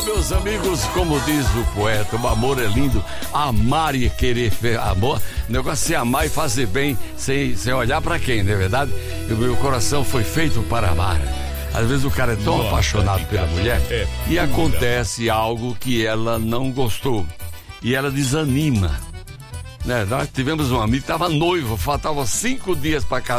meus amigos, como diz o poeta, o amor é lindo, amar e querer, amor, o negócio é amar e fazer bem, sem olhar pra quem, não é verdade? E o meu coração foi feito para amar. Às vezes o cara é tão apaixonado pela mulher e acontece algo que ela não gostou e ela desanima, né? Nós tivemos um amigo que estava noivo, faltavam 5 dias para casar.